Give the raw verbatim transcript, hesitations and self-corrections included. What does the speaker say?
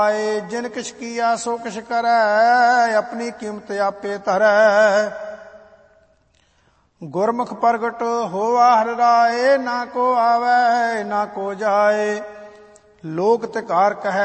जिन किछ किया सो किछ करੈ अपनी कीमत आपे धरੈ गुरमुख प्रगट होवा हर राय ना को आवै ना को जाए लोक तिकार कहै